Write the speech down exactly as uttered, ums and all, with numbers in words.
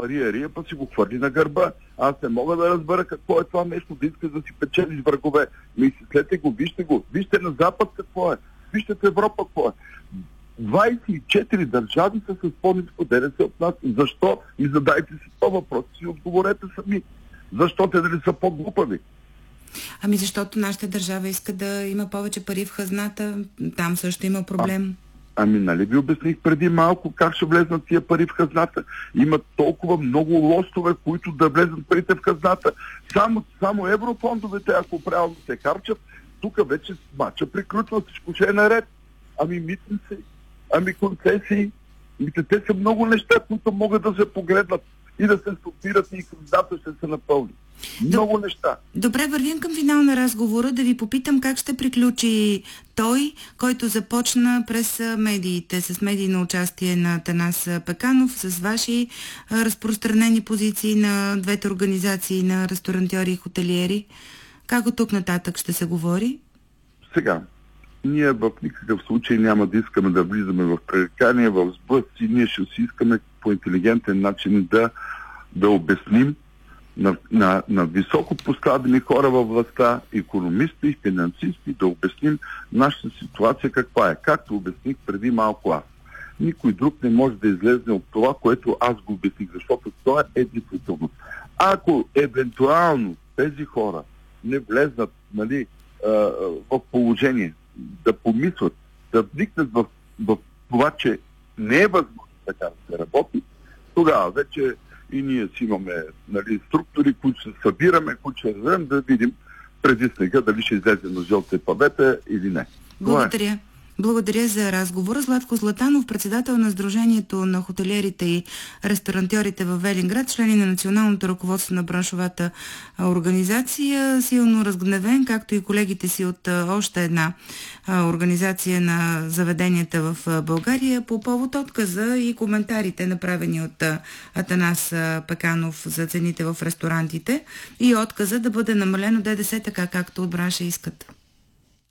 рия, рия, па си го хвърли на гърба. Аз не мога да разбера какво е това нещо, да искаш да си печелиш врагове. Мислете го, вижте го. Вижте на Запад какво е. Вижте в Европа какво е. двайсет и четири държави са с по-ниско ДДС от нас. Защо? И задайте си това въпрос и отговорете сами. Защо те дали са по-глупави? Ами защото нашата държава иска да има повече пари в хазната. Там също има проблем. А, ами нали ви обясних преди малко как ще влезнат тия пари в хазната? Има толкова много лостове, които да влезнат парите в хазната. Само, само еврофондовете, ако правилно се харчат, тук вече мача приключва, всичко ще е наред. Ами митници, ами концесии. Мите, те са много неща, които могат да се погледнат и да се стопират и хазната ще се напълни. Много Доб... неща. Добре, вървим към финал на разговора. Да ви попитам как ще приключи той, който започна през медиите, с медийно участие на Атанас Пеканов, с ваши а, разпространени позиции на двете организации на ресторантьори и хотелиери. Как от тук нататък ще се говори? Сега, ние в никакъв случай няма да искаме да влизаме в пререкания, в сблъсъци. Ние ще си искаме по интелигентен начин да, да обясним на, на, на високо поставени хора във властта, икономисти и финансисти, да обясним нашата ситуация каква е. Както обясних преди малко аз. Никой друг не може да излезе от това, което аз го обясних, защото това е действително. Ако евентуално тези хора не влезнат, нали, в положение да помислят, да вникнат в, в това, че не е възможно така да се работи, тогава вече и ние си имаме, нали, структури, които се събираме, които ще разберем да видим преди снега дали ще излезе на жълте павета или не. Благодаря. Благодаря за разговора. Златко Златанов, председател на Сдружението на хотелиерите и ресторантьорите във Велинград, члени на националното ръководство на браншовата организация, силно разгневен, както и колегите си от още една организация на заведенията в България по повод отказа и коментарите, направени от Атанас Пеканов за цените в ресторантите и отказа да бъде намалено ДДС така, както от бранша искат.